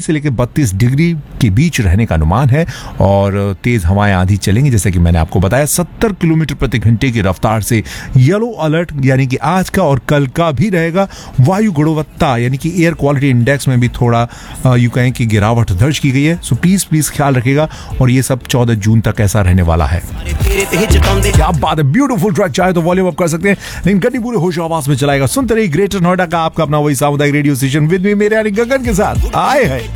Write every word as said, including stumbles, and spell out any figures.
से लेकर बत्तीस डिग्री के बीच रहने का अनुमान है और तेज हवाएं आंधी चलेंगी, जैसे कि मैंने आपको बताया सत्तर किलोमीटर प्रति घंटे की रफ्तार से। येलो अलर्ट यानी कि आज का और कल का भी रहेगा। वायु गुणवत्ता यानी कि एयर क्वालिटी इंडेक्स में भी थोड़ा यूं कहें कि गिरावट दर्ज की गई है। सो प्लीज प्लीज ख्याल रखिएगा। और ये सब चौदह जून तक ऐसा रहने वाला है। क्या बात है, ब्यूटीफुल ट्रैक। चाहे तो वॉल्यूम अप कर सकते हैं, लेकिन गड्डी पूरे होश आवाज में चलाएगा। सुनते रहिए ग्रेटर नोएडा का आपका अपना वही सामुदायिक रेडियो स्टेशन विद मी मेरे यानी गगन के साथ। आए है